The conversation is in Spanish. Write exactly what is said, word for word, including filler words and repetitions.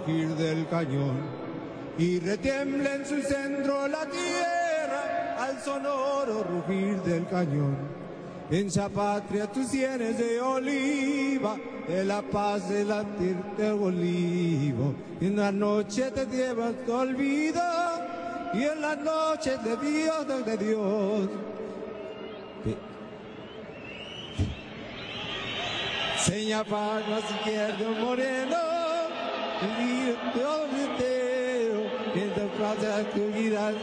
rugir del cañón y retiembla en su centro la tierra al sonoro rugir del cañón. En esa patria tus sienes de oliva, de la paz de latir del olivo, y en la noche te llevas tu olvido, y en la noche de Dios, de Dios. Seña para izquierdo moreno, y yo te en tu plaza que